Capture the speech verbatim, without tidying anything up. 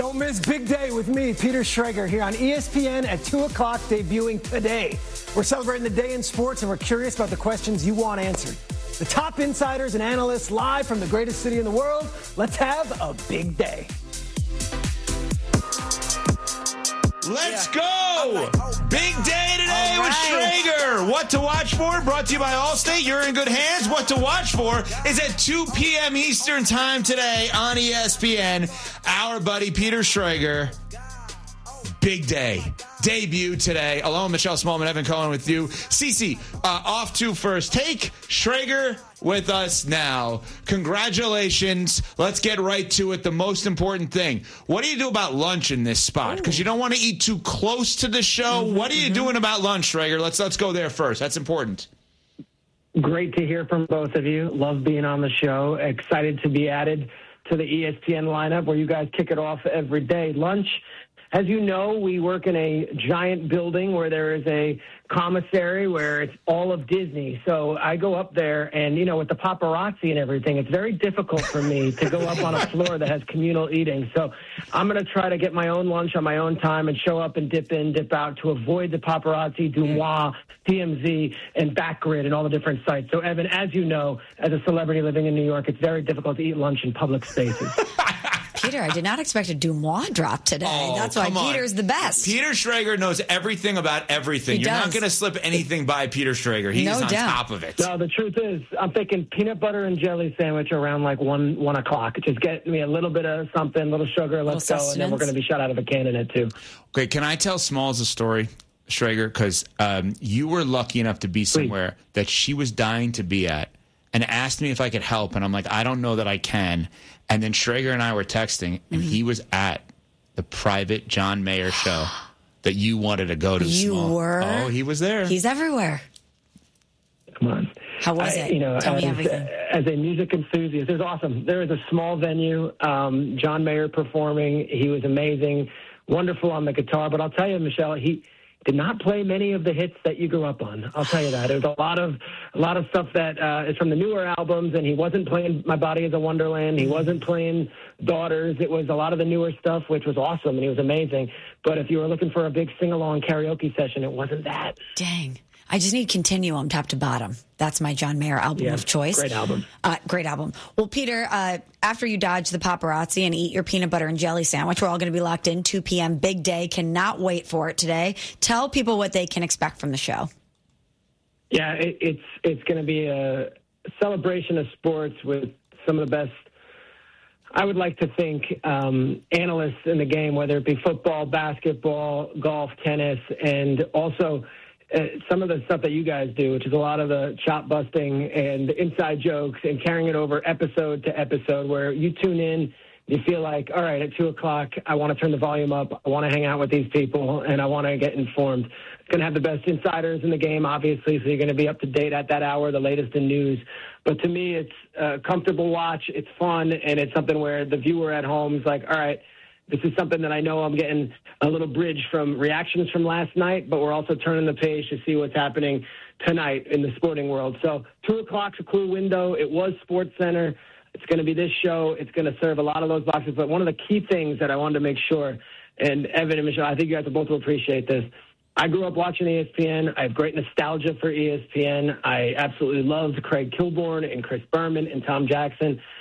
Don't miss Big Day with me, Peter Schrager, here on E S P N at two o'clock, debuting today. We're celebrating the day in sports, and we're curious about the questions you want answered. The top insiders and analysts live from the greatest city in the world. Let's have a big day. Let's go! Big day today with Schrager. What to watch for? Brought to you by Allstate. You're in good hands. What to watch for is at two p.m. Eastern time today on E S P N. Our buddy Peter Schrager. Big day. Debut today. Alone, Michelle Smallman, Evan Cohen with you. Cece, uh, off to First Take. Schrager with us now. Congratulations. Let's get right to it. The most important thing. What do you do about lunch in this spot? Because you don't want to eat too close to the show. Mm-hmm, what are you mm-hmm. doing about lunch, Schrager? Let's let's go there first. That's important. Great to hear from both of you. Love being on the show. Excited to be added to the E S P N lineup where you guys kick it off every day. Lunch. As you know, we work in a giant building where there is a commissary where it's all of Disney. So I go up there and, you know, with the paparazzi and everything, it's very difficult for me to go up on a floor that has communal eating. So I'm going to try to get my own lunch on my own time and show up and dip in, dip out to avoid the paparazzi, Dumois, T M Z, and Backgrid and all the different sites. So, Evan, as you know, as a celebrity living in New York, it's very difficult to eat lunch in public spaces. Peter, I did not expect a Dumois drop today. Oh, That's why Peter's on. the best. Peter Schrager knows everything about everything. He You're does. not going to slip anything by Peter Schrager. He's No on doubt. top of it. No, the truth is, I'm thinking peanut butter and jelly sandwich around like one one o'clock. Just get me a little bit of something, a little sugar, let's Little go, and then we're going to be shot out of a cannon at two. Okay, can I tell Smalls a story, Schrager? Because um, you were lucky enough to be somewhere Please. that she was dying to be at and asked me if I could help. And I'm like, I don't know that I can. And then Schrager and I were texting, and mm-hmm. he was at the private John Mayer show that you wanted to go to. You Small. were? Oh, he was there. He's everywhere. Come on. How was I, it? You know, Tell as, me everything. As a music enthusiast, it was awesome. There was a small venue, um, John Mayer performing. He was amazing, wonderful on the guitar. But I'll tell you, Michelle, he did not play many of the hits that you grew up on. I'll tell you that. There's a lot of a lot of stuff that uh, is from the newer albums, and he wasn't playing My Body is a Wonderland. He wasn't playing Daughters. It was a lot of the newer stuff, which was awesome, and he was amazing. But if you were looking for a big sing-along karaoke session, it wasn't that. Dang. I just need Continuum top to bottom. That's my John Mayer album yeah, of choice. Great album. Uh, great album. Well, Peter, uh, after you dodge the paparazzi and eat your peanut butter and jelly sandwich, we're all going to be locked in, two p.m. Big day. Cannot wait for it today. Tell people what they can expect from the show. Yeah, it, it's it's going to be a celebration of sports with some of the best, I would like to think, um, analysts in the game, whether it be football, basketball, golf, tennis, and also uh, some of the stuff that you guys do, which is a lot of the chop busting and inside jokes and carrying it over episode to episode where you tune in, you feel like, all right, at two o'clock, I want to turn the volume up. I want to hang out with these people, and I want to get informed. It's going to have the best insiders in the game, obviously, so you're going to be up to date at that hour, the latest in news. But to me, it's a comfortable watch. It's fun, and it's something where the viewer at home is like, all right, this is something that I know I'm getting a little bridge from reactions from last night, but we're also turning the page to see what's happening tonight in the sporting world. So two o'clock's a cool window. It was Sports Center. It's going to be this show. It's going to serve a lot of those boxes. But one of the key things that I wanted to make sure, and Evan and Michelle, I think you guys will both appreciate this. I grew up watching E S P N. I have great nostalgia for E S P N. I absolutely loved Craig Kilborn and Chris Berman and Tom Jackson.